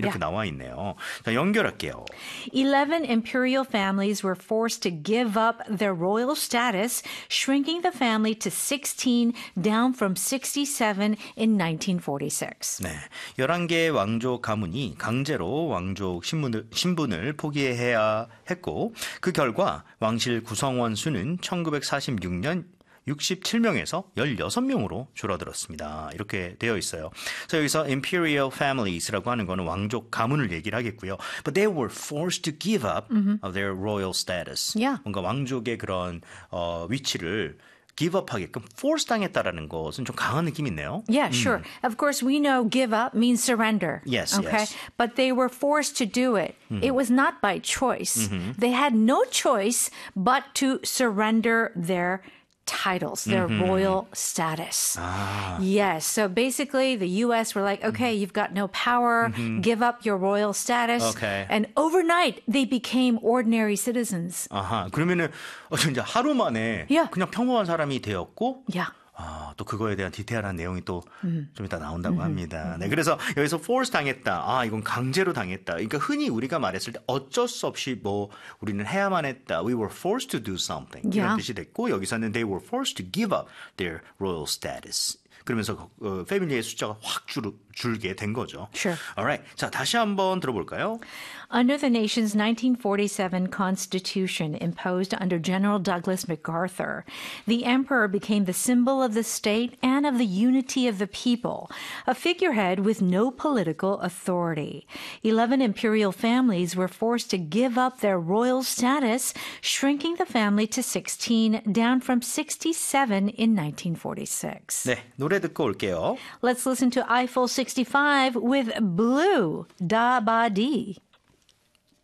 이렇게 나와 있네요. 자, 연결할게요. 11 imperial families were forced to give up their royal status, shrinking the family to 16, down from 67 in 1946. 네, 11개의 왕족 가문이 강제로 왕족 신분을 포기해야 했고 그 결과 왕실 구성원 수는 1946년 67명에서 16명으로 줄어들었습니다. 이렇게 되어 있어요. 그래서 여기서 imperial families라고 하는 거는 왕족 가문을 얘기를 하겠고요. But they were forced to give up their royal status. Yeah. 뭔가 왕족의 그런 위치를 give up 하게끔 force 당했다라는 것은 좀 강한 느낌이 있네요. Yeah, sure. Of course, we know give up means surrender. Yes, okay? yes. But they were forced to do it. It was not by choice. They had no choice but to surrender their titles, their royal status. Yes. So basically, the U.S. were like, okay, you've got no power. Give up your royal status. Okay. And overnight, they became ordinary citizens. 아하, 그러면은 진짜 하루 만에 Yeah. 그냥 평범한 사람이 되었고 Yeah. 또 그거에 대한 디테일한 내용이 또 좀 이따 나온다고 합니다. 네, 그래서 여기서 force 당했다. 이건 강제로 당했다. 그러니까 흔히 우리가 말했을 때 어쩔 수 없이 뭐 우리는 해야만 했다. We were forced to do something. 이런 Yeah. 뜻이 됐고 여기서는 they were forced to give up their royal status. 그러면서 패밀리의 숫자가 확 줄게 된 거죠. Sure. Alright. 자, 다시 한번 들어볼까요? Under the nation's 1947 constitution imposed under General Douglas MacArthur, the emperor became the symbol of the state and of the unity of the people, a figurehead with no political authority. 11 imperial families were forced to give up their royal status, shrinking the family to 16, down from 67 in 1946. 네, 노래 듣고 올게요. Let's listen to Eiffel 65 with Blue, Da Ba Dee.